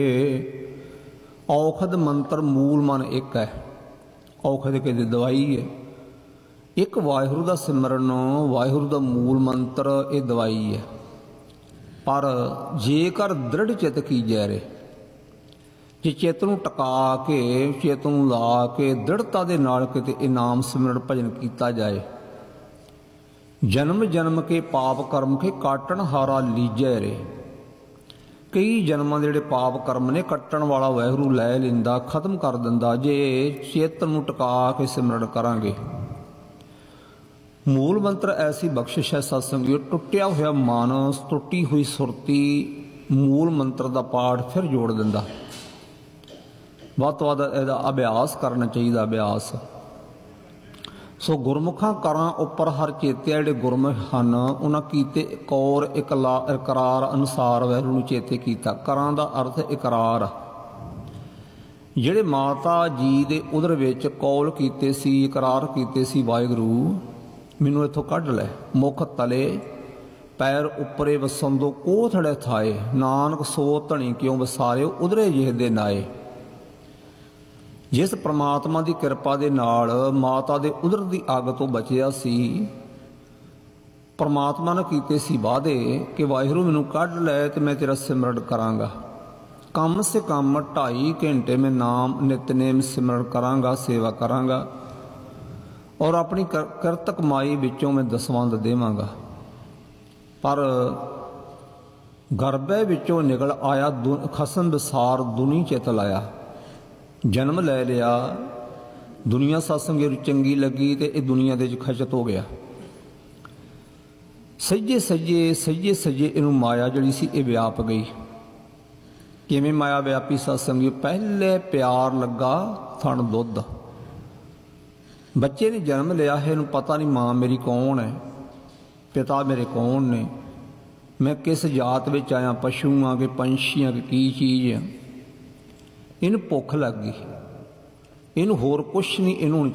औखद मंत्र मूल मन एक है। औखद के दवाई है। एक वाहिगुरू का सिमरन वाहिगुरू का मूल मंत्र ये दवाई है। पर जेकर दृढ़ चित कीजै रे, जे चित नूं टका के चित नूं ला के दृढ़ता दे नाल किते इनाम सिमरन भजन कीता जाए, जन्म जन्म के पाप कर्म के काटन हारा लीजै रे। कई जन्मां दे जिहड़े पाप कर्म ने कट्टण वाला वाहिगुरू लै लैंदा, खत्म कर दिंदा जे चित नूं टका के सिमरन करांगे। मूल मंत्र ऐसी बख्शिश है सत्संगियो, टुटिया होया मन टुटी हुई सुरती मूल मंत्र का पाठ फिर जोड़ दिंदा। ਵੱਧ ਤੋਂ ਵੱਧ ਇਹਦਾ ਅਭਿਆਸ ਕਰਨਾ ਚਾਹੀਦਾ। ਅਭਿਆਸ ਸੋ ਗੁਰਮੁਖਾਂ ਕਰਾਂ ਉੱਪਰ ਹਰ ਚੇਤੇ ਜਿਹੜੇ ਗੁਰਮੁਖ ਹਨ ਉਹਨਾਂ ਕੀਤੇ ਕੌਰ ਇਕਰਾਰ ਅਨੁਸਾਰ ਵਾਹਿਗੁਰੂ ਨੂੰ ਚੇਤੇ ਕੀਤਾ। ਕਰਾਂ ਦਾ ਅਰਥ ਇਕਰਾਰ। ਜਿਹੜੇ ਮਾਤਾ ਜੀ ਦੇ ਉਦਰ ਵਿੱਚ ਕੌਲ ਕੀਤੇ ਸੀ, ਇਕਰਾਰ ਕੀਤੇ ਸੀ, ਵਾਹਿਗੁਰੂ ਮੈਨੂੰ ਇੱਥੋਂ ਕੱਢ ਲੈ, ਮੁਖ ਤਲੇ ਪੈਰ ਉੱਪਰੇ ਵਸੰਦੋ ਕੋਥੜੇ ਥਾਏ, ਨਾਨਕ ਸੋ ਧਣੀ ਕਿਉਂ ਵਸਾਰਿਓ ਉਧਰੇ ਜਿਹੇ ਦੇ ਨਾਏ। जिस परमात्मा की कृपा के नाल माता के उधर की अग तो बचिया सी, परमात्मा ने कीते सी वादे कि वाहिगुरू मैनू कढ़ लै तो मैं तेरा सिमरन करांगा। कम से कम 2.5 घंटे में नाम नितनेम सिमरन करांगा, सेवा करांगा और अपनी किरत कमाई विचों मैं दसवंध देवांगा। पर गर्भे विचों निकल आया खसम विसार दुनी चित लाया। जन्म लै लिया, दुनिया सत्संग चंगी लगी तो यह दुनिया के खचत हो गया। सजे सजे इनू माया जड़ी सी ये व्याप गई। किवें माया व्यापी सत्संग? पहले प्यार लगा थण दुध। बच्चे ने जन्म लिया है, इनू पता नहीं माँ मेरी कौन है, पिता मेरे कौन ने, मैं किस जात विच आया, पशु हाँ कि पंछी हाँ कि की चीज़ है। इनू भुख लग गई, इनू होर कुछ नहीं, इनू